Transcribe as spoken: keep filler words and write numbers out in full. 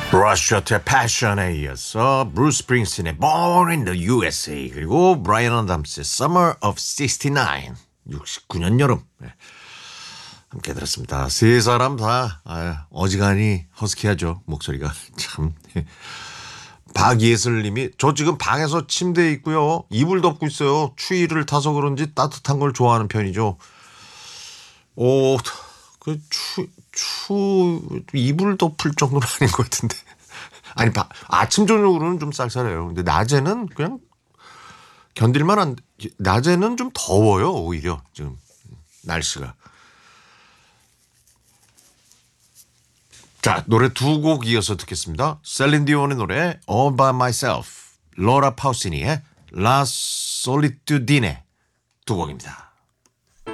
러시아의 패션에 이어서 브루스 스프링스틴의 Born in the 유에스에이 그리고 브라이언 어담스의 Summer of 식스티나인 육십구 년 여름 네. 함께 들었습니다. 세 사람 다 아, 어지간히 허스키하죠. 목소리가 참. 박예슬님이 저 지금 방에서 침대에 있고요. 이불 덮고 있어요. 추위를 타서 그런지 따뜻한 걸 좋아하는 편이죠. 오, 그 추, 추 이불 덮을 정도는 아닌 것 같은데. 아니 바, 아침 저녁으로는 좀 쌀쌀해요. 근데 낮에는 그냥 견딜만한. 낮에는 좀 더워요. 오히려 지금 날씨가. 자, 노래 두 곡 이어서 듣겠습니다. 셀린 디온의 노래 All By Myself, 로라 파우시니의 La Solitudine 두 곡입니다.